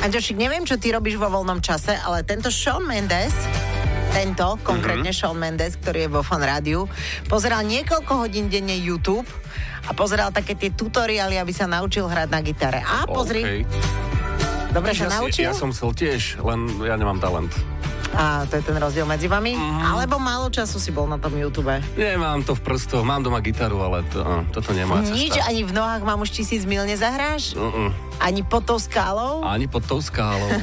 Anďošik, neviem, čo ty robíš vo voľnom čase, ale tento Shawn Mendes, konkrétne Shawn Mendes, ktorý je vo Fan Rádiu, pozeral niekoľko hodín denne YouTube a pozeral také tie tutoriály, aby sa naučil hrať na gitare. A pozri, dobre sa naučil? Ja som chcel tiež, len ja nemám talent. A to je ten rozdiel medzi vami? Alebo málo času si bol na tom YouTube? Nemám to v prstoch, mám doma gitaru, ale toto nie je moja cesta. Nič, ani v nohách mám už 1000 mil nezahráš? Ani pod tou skálou? Ani pod tou skálou.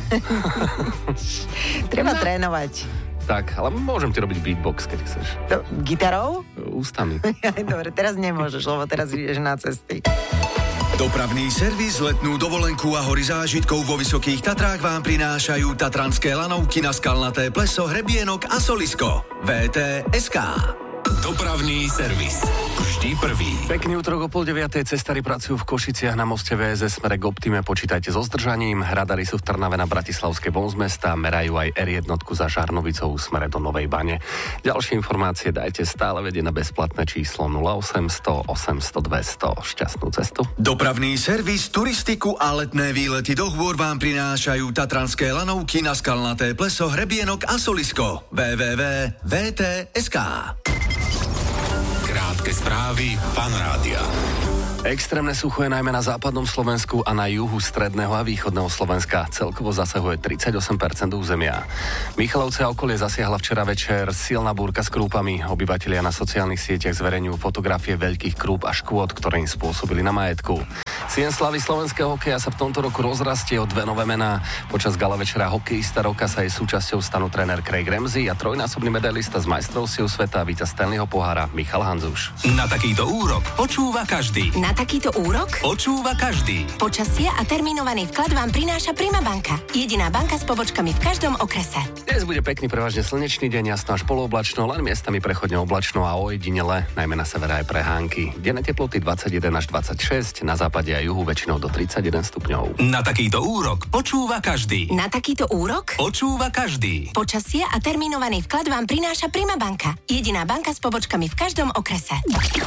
Treba trénovať. Tak, ale môžem ti robiť beatbox, keď chceš. Gitarou? Ústami. Dobre, teraz nemôžeš, lebo teraz ideš na cesty. Dopravný servis, letnú dovolenku a hory zážitkov vo Vysokých Tatrách vám prinášajú tatranské lanovky na Skalnaté pleso, Hrebienok a Solisko. VTSK. Dopravný servis. Vždy prvý. Pekný útorok o 8:30. Cestári pracujú v Košiciach na moste VSS smere k Optime. Počítajte so zdržaním. Radary sú v Trnave na Bratislavskej von z mesta. Merajú aj R1 za Žarnovicou smere do Novej Bane. Ďalšie informácie dajte stále vedieť na bezplatné číslo 0800 800 200. Šťastnú cestu. Dopravný servis, turistiku a letné výlety do hôr vám prinášajú tatranské lanovky na Skalnaté pleso, Hrebienok a Solisko. www.vtsk. Krátke správy Fan Rádia. Extrémne sucho je najmä na západnom Slovensku a na juhu stredného a východného Slovenska. Celkovo zasahuje 38% územia. Michalovce a okolie zasiahla včera večer silná búrka s krúpami. Obyvatelia na sociálnych sieťach zverejňujú fotografie veľkých krúp a škôd, ktoré im spôsobili na majetku. Sien slavy slovenského hokeja sa v tomto roku rozrastie o 2 nové mená. Počas gala večera hokejista roka sa jej súčasťou stanú tréner Craig Ramsey a trojnásobný medailista z majstrovstiev sveta a víťaz Stanleyho pohára Michal Hanzuš. Na takýto úrok počúva každý. Na takýto úrok Počúva každý. počasie a termínovaný vklad vám prináša Prima banka. Jediná banka s pobočkami v každom okrese. Dnes bude pekný prevažne slnečný deň, jasno až polooblačno, len miestami prechodne oblačno a ojedinele, najmä na severe aj prehánky. Denné teploty 21 až 26, na západe a juhu väčšinou do 31 stupňov. Na takýto úrok počúva každý. Na takýto úrok Počúva každý. počasie a termínovaný vklad vám prináša Prima banka. Jediná banka s pobočkami v každom okrese.